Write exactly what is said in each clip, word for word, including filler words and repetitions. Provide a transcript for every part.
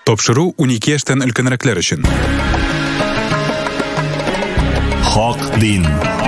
Тапшыру унике яшьтән өлкәнрәкләр өчен. Хак дин.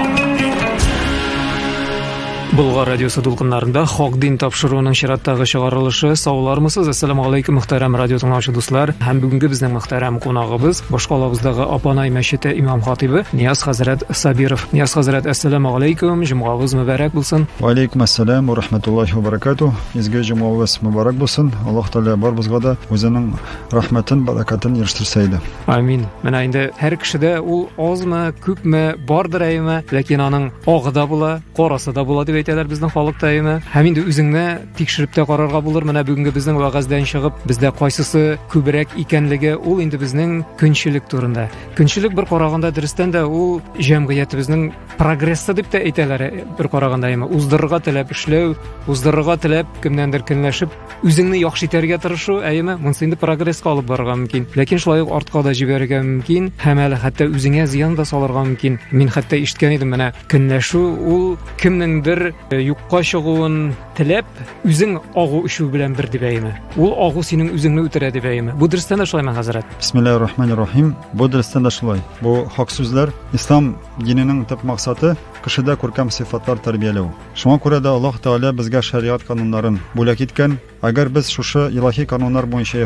Болгар радиосы дулкыннарында Хак дин тапшыруының чираттагы чыгарылышы. Саулармысыз? Ассаламу алейкум, мөхтәрәм радио тыңлаучы дуслар. Һәм бүгенге безнең мөхтәрәм кунагыбыз Башкалабыздагы Апанай мәчете имам хатибы Нияз хәзрәт Сабиров. Нияз хәзрәт, ассаламу алейкум, җомгагыз мөбарәк булсын. Ва алейкум ассалам ва рахматуллахи ва баракатух. Изге җомгагыз мөбарәк булсын. Аллаһ Тәгалә барыбызга да үзенең рәхмәтен, баракатын ирештирсә иде. Амин. Менә инде һәр кешедә ул азмы, күпме, бардыр әйме, ләкин аның агы да була, карасы да була дип әйтәләр безнең халыкта әйме. Һәм инде үзеңне тикшереп тә карарга булыр. Менә бүгенге безнең вәгазьдән чыгып, бездә кайсысы күбрәк икәнлеге ул инде безнең көнчелек турында. Көнчелек бер караганда дөрестән дә ул җәмгыятебезнең прогрессы дип тә әйтәләр бер караганда әйме. Уздырырга теләп эшләү, уздырырга теләп кемнәндер көнләшеп, үзеңне яхшы итәргә тырышу әйме. Монсы инде прогресска алып барырга мөмкин. Ләкин шулай ук артка да җибәрергә мөмкин. Һәм әле хәтта үзеңә зыян да салырга мөмкин. Мин хәтта ишеткән идем, менә көнләшү ул кемнеңдер юкка чыгуын теләп, үзең агу ишү белән бер дип әйме. Ул агу синең үзеңне үтерә дип әйме. Бу дөрестән дә шулаймы, хәзрәт? Бисмиллаһир-рахманир-рахим. Бу дөрестән дә шулай. Бу хак сүзләр ислам диненең төп максаты кешедә күркәм сыйфатлар тәрбияләү. Шуңа күрә дә Аллаһ Тәгалә безгә шариат кануннарын бүләк иткән. Әгәр без шушы илаһи кануннар буенча